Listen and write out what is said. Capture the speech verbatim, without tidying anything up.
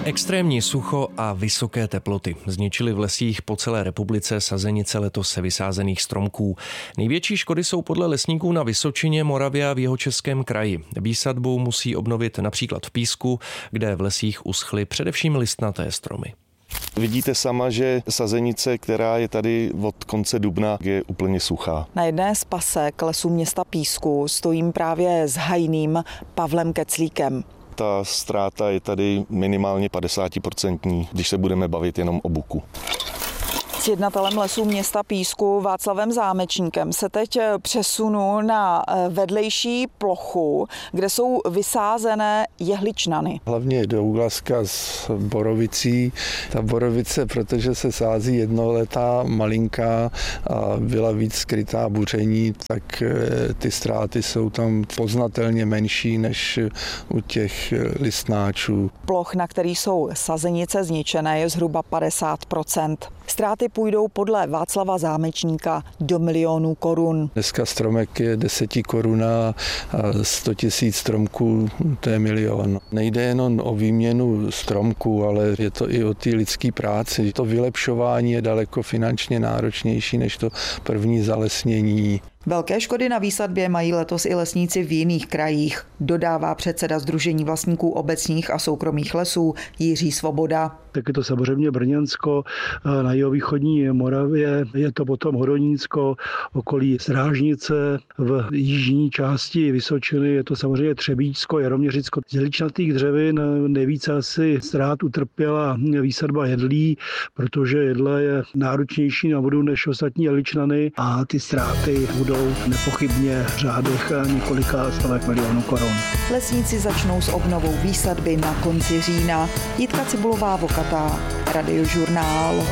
Extrémní sucho a vysoké teploty zničily v lesích po celé republice sazenice letos se vysázených stromků. Největší škody jsou podle lesníků na Vysočině, Moravě a v Jihočeském kraji. Výsadbu musí obnovit například v Písku, kde v lesích uschly především listnaté stromy. Vidíte sama, že sazenice, která je tady od konce dubna, je úplně suchá. Na jedné z pasek lesů města Písku stojím právě s hajným Pavlem Keclíkem. Ta ztráta je tady minimálně padesát procent, když se budeme bavit jenom o buku. S jednatelem lesů města Písku Václavem Zámečníkem se teď přesunu na vedlejší plochu, kde jsou vysázené jehličnany. Hlavně Douglaska s borovicí. Ta borovice, protože se sází jednoletá, malinká a byla víc skrytá buření, tak ty ztráty jsou tam poznatelně menší než u těch listnáčů. Ploch, na kterých jsou sazenice zničené, je zhruba padesát procent. Ztráty půjdou podle Václava Zámečníka do milionů korun. Dneska stromek je deseti koruna a sto tisíc stromků, to je milion. Nejde jenom o výměnu stromků, ale je to i o té lidské práci. To vylepšování je daleko finančně náročnější než to první zalesnění. Velké škody na výsadbě mají letos i lesníci v jiných krajích, dodává předseda Sdružení vlastníků obecních a soukromých lesů Jiří Svoboda. Tak je to samozřejmě Brněnsko, na jihovýchodní Moravě, je to potom Hodonícko, okolí Strážnice, v jižní části Vysočiny je to samozřejmě Třebíčsko, Jaroměřicko. Z jehličnatých dřevin nejvíce asi ztrát utrpěla výsadba jedlí, protože jedle je náročnější na vodu než ostatní jehličnany a ty ztráty budou nepochybně v řádech několika stovek milionů korun. Lesníci začnou s obnovou výsadby na konci října. Jitka Cibulová, Vokatá, Radiožurnál.